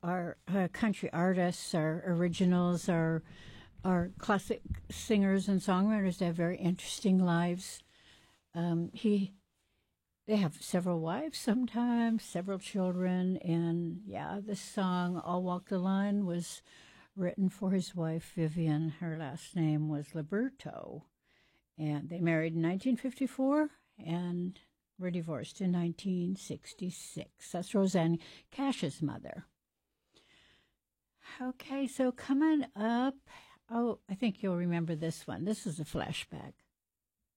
our country artists, our originals, our classic singers and songwriters. They have very interesting lives. They have several wives sometimes, several children, and yeah, this song "I'll Walk the Line" was written for his wife Vivian. Her last name was Liberto, and they married in 1954 and were divorced in 1966. That's Rosanne Cash's mother. Okay, so coming up, I think you'll remember this one. This is a flashback.